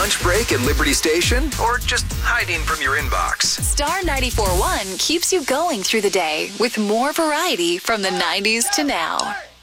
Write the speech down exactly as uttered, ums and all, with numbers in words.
lunch break at Liberty Station or just hiding from your inbox? Star ninety-four point one keeps you going through the day with more variety from the nineties to now.